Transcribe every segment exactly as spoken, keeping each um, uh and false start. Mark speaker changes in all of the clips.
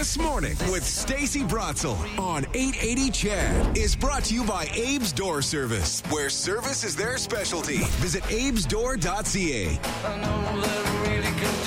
Speaker 1: This Morning with Stacey Brotzel on eight eighty C H E D is brought to you by Abe's Door Service, where service is their specialty. Visit abes door dot c a.
Speaker 2: I know that I really can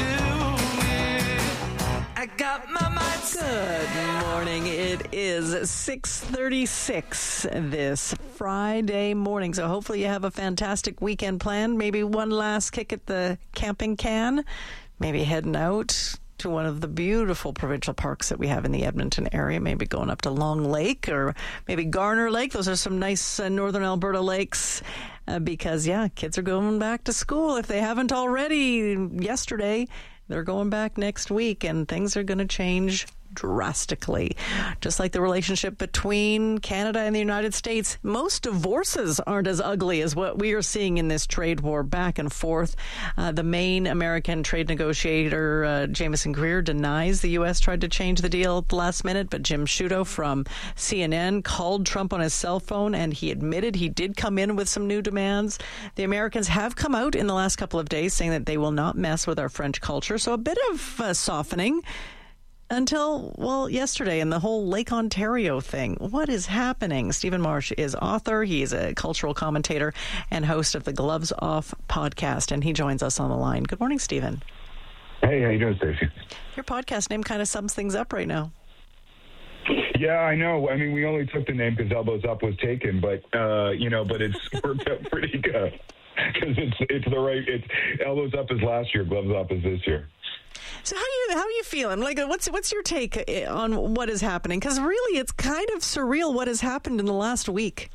Speaker 2: do it. I got my mind set.
Speaker 3: Good morning. It is six thirty-six this Friday morning. So hopefully you have a fantastic weekend planned. Maybe one last kick at the camping can. Maybe heading out to one of the beautiful provincial parks that we have in the Edmonton area. Maybe going up to Long Lake or maybe Garner Lake. Those are some nice uh, northern Alberta lakes. Uh, because, yeah, kids are going back to school. If they haven't already yesterday, they're going back next week, and things are going to change drastically. Just like the relationship between Canada and the United States, most divorces aren't as ugly as what we are seeing in this trade war back and forth. Uh, the main American trade negotiator, uh, Jameson Greer, denies the U S tried to change the deal at the last minute, but Jim Sciutto from C N N called Trump on his cell phone, and he admitted he did come in with some new demands. The Americans have come out in the last couple of days saying that they will not mess with our French culture, so a bit of uh, softening. Until, well, yesterday and the whole Lake Ontario thing. What is happening? Stephen Marsh is author. He's a cultural commentator and host of the Gloves Off podcast, and he joins us on the line. Good morning, Stephen.
Speaker 4: Hey, how you doing, Stacey?
Speaker 3: Your podcast name kind of sums things up right now.
Speaker 4: Yeah, I know. I mean, we only took the name because Elbows Up was taken, but, uh, you know, but it's worked out pretty good because it's, it's the right, it's Elbows Up is last year, Gloves Up is this year.
Speaker 3: So how you how are you feeling? Like, what's what's your take on what is happening? Because really, it's kind of surreal what has happened in the last week.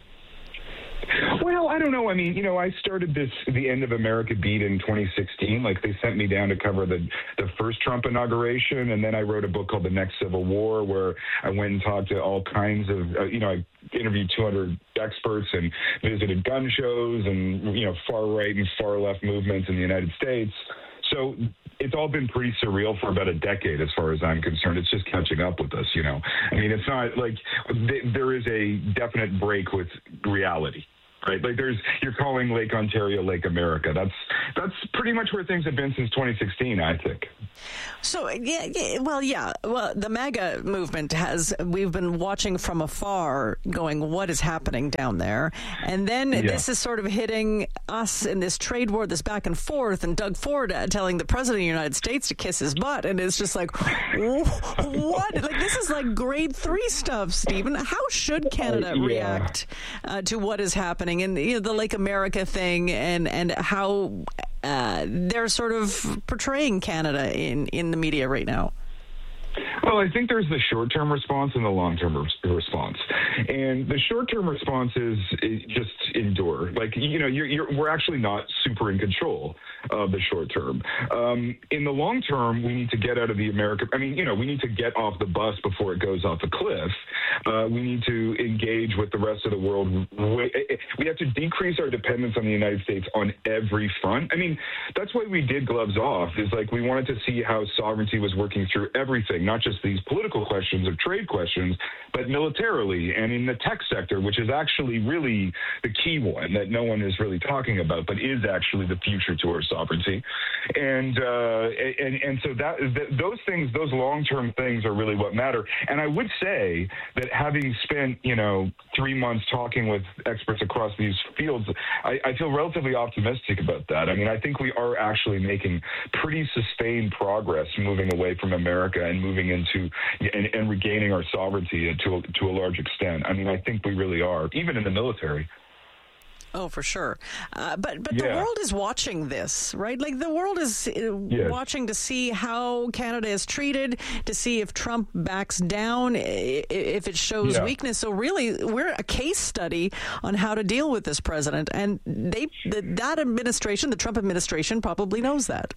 Speaker 4: Well, I don't know. I mean, you know, I started this the End of America beat in twenty sixteen. Like, they sent me down to cover the the first Trump inauguration, and then I wrote a book called The Next Civil War, where I went and talked to all kinds of, uh, you know, I interviewed two hundred experts and visited gun shows and, you know, far right and far left movements in the United States. So it's all been pretty surreal for about a decade, as far as I'm concerned. It's just catching up with us, you know. I mean, it's not like th- there is a definite break with reality, right? Like, there's you're calling Lake Ontario Lake America. That's that's pretty much where things have been since twenty sixteen, I think.
Speaker 3: So, yeah, yeah, well, yeah. Well, the MAGA movement has, we've been watching from afar going, what is happening down there? And then yeah. this is sort of hitting us in this trade war, this back and forth, and Doug Ford uh, telling the president of the United States to kiss his butt. And it's just like, what? Like, this is like grade three stuff, Stephen. How should Canada uh, yeah. react uh, to what is happening? And, you know, the Lake America thing and, and how uh, they're sort of portraying Canada in, in the media right now.
Speaker 4: Well, I think there's the short-term response and the long-term re- response. And the short-term response is, is just endure. Like, you know, you're, you're, we're actually not super in control of the short term. Um, in the long term, we need to get out of the America. I mean, you know, we need to get off the bus before it goes off a cliff. Uh, we need to engage with the rest of the world. We have to decrease our dependence on the United States on every front. I mean, that's why we did Gloves Off, is like we wanted to see how sovereignty was working through everything, not just these political questions or trade questions, but militarily and in the tech sector, which is actually really the key one that no one is really talking about, but is actually the future to our sovereignty. And uh, and and so that, that those things, those long-term things are really what matter. And I would say that having spent, you know, three months talking with experts across these fields, I, I feel relatively optimistic about that. I mean, I think we are actually making pretty sustained progress moving away from America and moving into and, and regaining our sovereignty to a, to a large extent. I mean, I think we really are, even in the military.
Speaker 3: Oh, for sure. Uh, but but
Speaker 4: yeah.
Speaker 3: the world is watching this, right? Like, the world is uh,
Speaker 4: yes.
Speaker 3: watching to see how Canada is treated, to see if Trump backs down, if it shows
Speaker 4: yeah.
Speaker 3: weakness. So really, we're a case study on how to deal with this president. And they the, that administration, the Trump administration, probably knows that.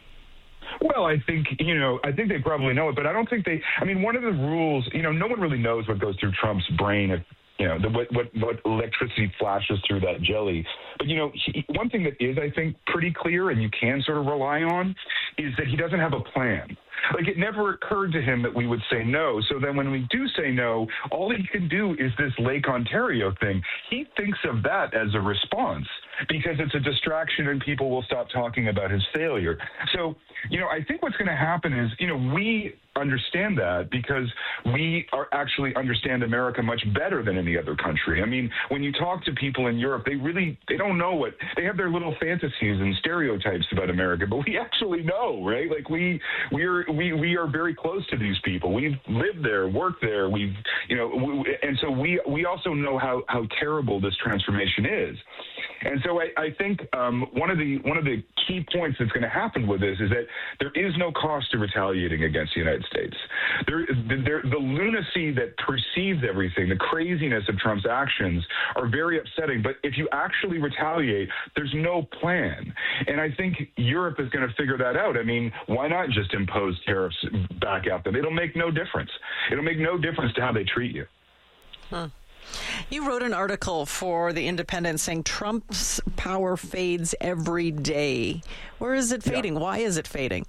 Speaker 4: Well, I think, you know, I think they probably know it, but I don't think they, I mean, one of the rules, you know, no one really knows what goes through Trump's brain if, you know, the, what, what what electricity flashes through that jelly. But, you know, he, one thing that is, I think, pretty clear and you can sort of rely on is that he doesn't have a plan. Like, it never occurred to him that we would say no. So then when we do say no, all he can do is this Lake Ontario thing. He thinks of that as a response because it's a distraction and people will stop talking about his failure. So, you know, I think what's going to happen is, you know, we understand that because we are actually understand America much better than any other country. I mean, when you talk to people in Europe, they really, they don't know what, they have their little fantasies and stereotypes about America, but we actually know, right? Like we, we're, we, we are very close to these people. We've lived there, worked there. We've, you know, we, and so we, we also know how, how terrible this transformation is. And so I, I think um, one of the one of the key points that's going to happen with this is that there is no cost to retaliating against the United States. There, there, the lunacy that precedes everything, the craziness of Trump's actions, are very upsetting. But if you actually retaliate, there's no plan. And I think Europe is going to figure that out. I mean, why not just impose tariffs back at them? It'll make no difference. It'll make no difference to how they treat you.
Speaker 3: Huh. You wrote an article for The Independent saying Trump's power fades every day. Where is it fading? Yeah. Why is it fading?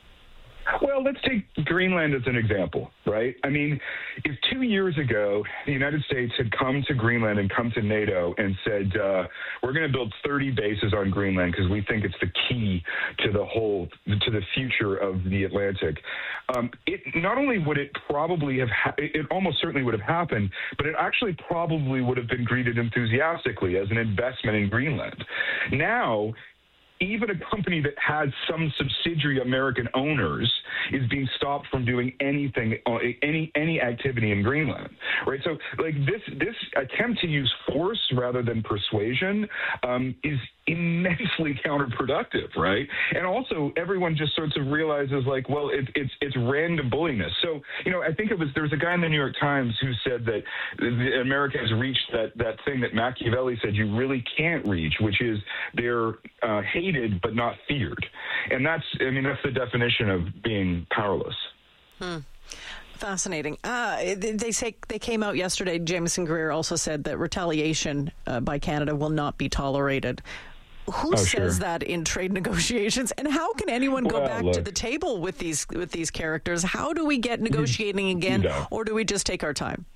Speaker 4: Well, let's take Greenland as an example, right? I mean, if two years ago the United States had come to Greenland and come to NATO and said, uh, we're going to build thirty bases on Greenland because we think it's the key to the whole, to the future of the Atlantic, um, it not only would it probably have, ha- it almost certainly would have happened, but it actually probably would have been greeted enthusiastically as an investment in Greenland. Now, even a company that has some subsidiary American owners is being stopped from doing anything, any any activity in Greenland, right? So, like this this attempt to use force rather than persuasion um, is immensely counterproductive, right? And also, everyone just sort of realizes, like, well, it, it's it's random bulliness. So, you know, I think it was there was a guy in the New York Times who said that the, America has reached that that thing that Machiavelli said you really can't reach, which is they're uh, hated but not feared, and that's I mean that's the definition of being powerless.
Speaker 3: Hmm. Fascinating. Uh, they say they came out yesterday. Jameson Greer also said that retaliation uh, by Canada will not be tolerated. Who
Speaker 4: oh,
Speaker 3: says
Speaker 4: sure.
Speaker 3: that in trade negotiations? And how can anyone go
Speaker 4: well,
Speaker 3: back
Speaker 4: look.
Speaker 3: to the table with these with these characters? How do we get negotiating again,
Speaker 4: you know.
Speaker 3: or do we just take our time?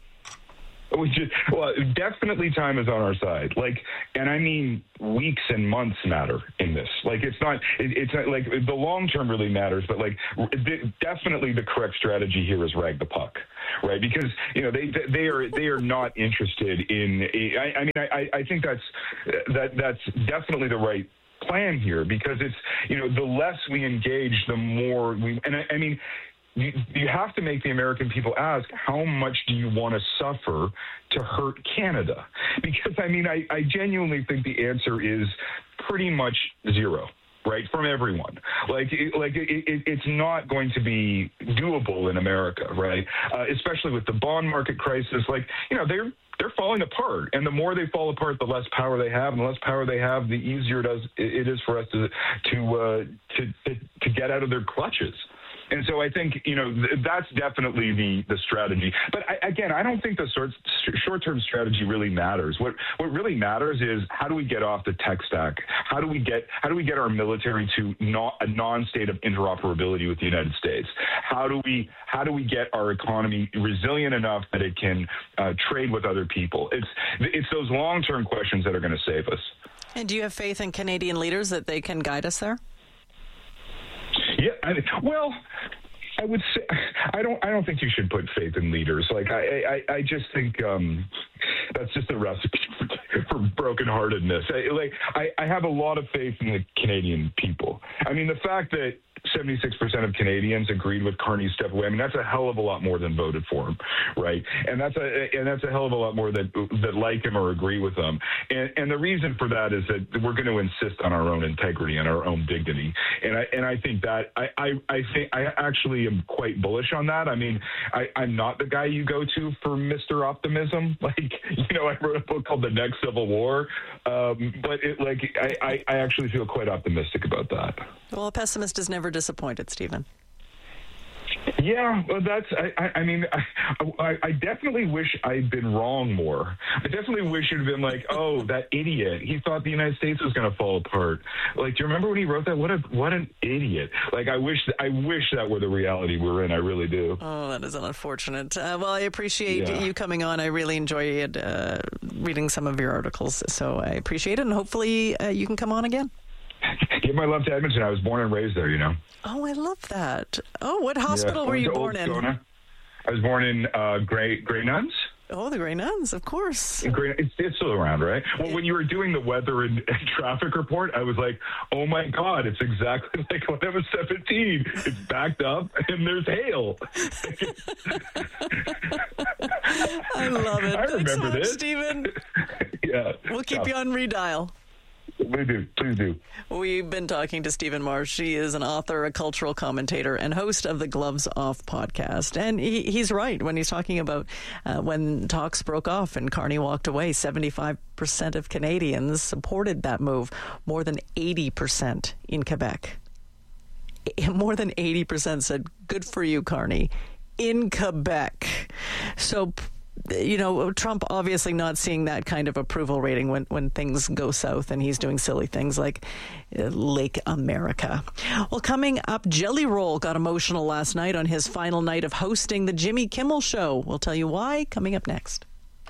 Speaker 4: We just, well, definitely time is on our side. Like, and I mean, weeks and months matter in this. Like, it's not, it, it's not like the long term really matters, but like, the, definitely the correct strategy here is rag the puck, right? Because you know they they are they are not interested in. I, I mean, I I think that's that that's definitely the right plan here because it's you know the less we engage, the more we. And I, I mean. You, you have to make the American people ask, how much do you want to suffer to hurt Canada? Because, I mean, I, I genuinely think the answer is pretty much zero, right, from everyone. Like, it, like it, it, it's not going to be doable in America, right, uh, especially with the bond market crisis. Like, you know, they're they're falling apart, and the more they fall apart, the less power they have, and the less power they have, the easier it, does, it is for us to to, uh, to to to get out of their clutches. And so I think, you know, th- that's definitely the, the strategy. But I, again, I don't think the sort, short-term strategy really matters. What what really matters is how do we get off the tech stack? How do we get how do we get our military to not, a non-state of interoperability with the United States? How do we how do we get our economy resilient enough that it can uh, trade with other people? It's it's those long-term questions that are going to save us.
Speaker 3: And do you have faith in Canadian leaders that they can guide us there?
Speaker 4: Yeah, I mean, well, I would say I don't. I don't think you should put faith in leaders. Like I, I, I just think um, that's just a recipe for brokenheartedness. I, like I, I have a lot of faith in the Canadian people. I mean, the fact that seventy-six percent of Canadians agreed with Carney's step away. I mean, that's a hell of a lot more than voted for him, right? And that's a and that's a hell of a lot more that that like him or agree with him. And and the reason for that is that we're going to insist on our own integrity and our own dignity. And I and I think that I I, I think I actually am quite bullish on that. I mean, I, I'm not the guy you go to for Mister Optimism. Like, you know, I wrote a book called The Next Civil War, um, but it like I, I I actually feel quite optimistic about that.
Speaker 3: Well, a pessimist is never disappointed, Stephen.
Speaker 4: Yeah, well, that's, I, I, I mean, I, I definitely wish I'd been wrong more. I definitely wish it'd been like, oh, that idiot. He thought the United States was going to fall apart. Like, do you remember when he wrote that? What a, what an idiot. Like, I wish, I wish that were the reality we're in. I really do.
Speaker 3: Oh, that is unfortunate. Uh, well, I appreciate
Speaker 4: Yeah.
Speaker 3: you coming on. I really enjoyed uh, reading some of your articles. So I appreciate it. And hopefully uh, you can come on again.
Speaker 4: Give my love to Edmonton. I was born and raised there, you know.
Speaker 3: Oh, I love that. Oh, what hospital
Speaker 4: Yeah,
Speaker 3: were you
Speaker 4: to
Speaker 3: born
Speaker 4: Old
Speaker 3: in?
Speaker 4: Scona. I was born in uh, Grey Grey Nuns.
Speaker 3: Oh, the Grey Nuns, of course.
Speaker 4: Grey, it's, it's still around, right? Well, when you were doing the weather and, and traffic report, I was like, oh my God, it's exactly like when I was seventeen. It's backed up and there's hail.
Speaker 3: I love it.
Speaker 4: I
Speaker 3: Thanks
Speaker 4: remember
Speaker 3: so much,
Speaker 4: this.
Speaker 3: Stephen.
Speaker 4: Yeah.
Speaker 3: We'll keep
Speaker 4: tough.
Speaker 3: you on redial.
Speaker 4: Please do. Please do.
Speaker 3: We've been talking to Stephen Marsh. He is an author, a cultural commentator, and host of the Gloves Off podcast. And he, he's right when he's talking about uh, when talks broke off and Carney walked away, seventy-five percent of Canadians supported that move, more than eighty percent in Quebec. More than eighty percent said, good for you, Carney, in Quebec. So, you know, Trump obviously not seeing that kind of approval rating when, when things go south and he's doing silly things like uh, Lake America. Well, coming up, Jelly Roll got emotional last night on his final night of hosting the Jimmy Kimmel Show. We'll tell you why coming up next.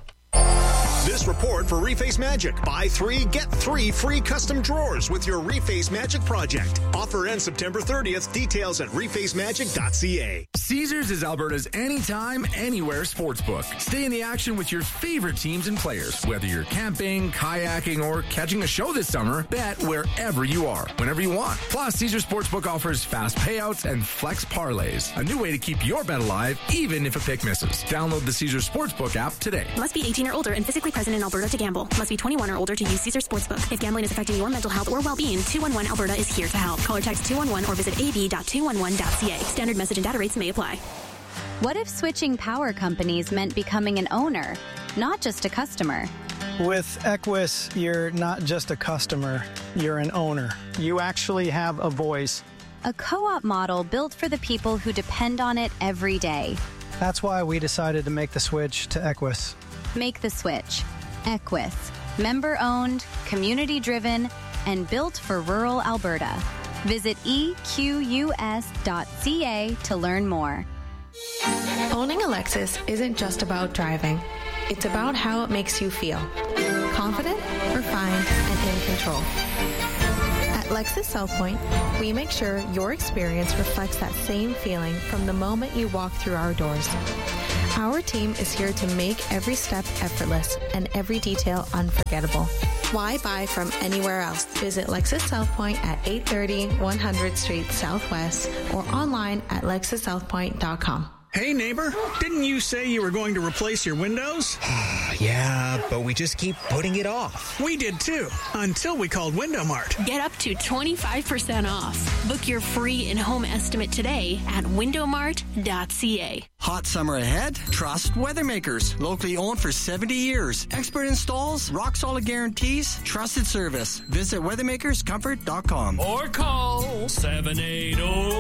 Speaker 5: This report for Reface Magic. Buy three, get three free custom drawers with your Reface Magic project. Offer ends September thirtieth. Details at reface magic dot c a.
Speaker 6: Caesars is Alberta's anytime, anywhere sportsbook. Stay in the action with your favorite teams and players. Whether you're camping, kayaking, or catching a show this summer, bet wherever you are, whenever you want. Plus, Caesars Sportsbook offers fast payouts and flex parlays. A new way to keep your bet alive, even if a pick misses. Download the Caesars Sportsbook app today.
Speaker 7: Must be eighteen or older and physically present in Alberta to gamble. Must be twenty-one or older to use Caesar Sportsbook. If gambling is affecting your mental health or well-being, two one one Alberta is here to help. Call or text two one one or visit a b dot two one one dot c a. Standard message and data rates may apply.
Speaker 8: What if switching power companies meant becoming an owner, not just a customer?
Speaker 9: With Equus, you're not just a customer, you're an owner. You actually have a voice.
Speaker 8: A co-op model built for the people who depend on it every day.
Speaker 9: That's why we decided to make the switch to Equus.
Speaker 8: Make the switch. Equus. Member-owned, community-driven, and built for rural Alberta. Visit e q u s dot c a to learn more.
Speaker 10: Owning a Lexus isn't just about driving. It's about how it makes you feel. Confident, refined, and in control. At Lexus South Point, we make sure your experience reflects that same feeling from the moment you walk through our doors. Our team is here to make every step effortless and every detail unforgettable. Why buy from anywhere else? Visit Lexus South Point at eight thirty one hundredth Street Southwest or online at lexus south point dot com.
Speaker 11: Hey, neighbor, didn't you say you were going to replace your windows?
Speaker 12: Yeah, but we just keep putting it off.
Speaker 11: We did too, until we called Window Mart.
Speaker 13: Get up to twenty-five percent off. Book your free in-home estimate today at window mart dot c a.
Speaker 14: Hot summer ahead? Trust Weathermakers. Locally owned for seventy years. Expert installs, rock-solid guarantees, trusted service. Visit weathermakers comfort dot com.
Speaker 2: Or call seven eight zero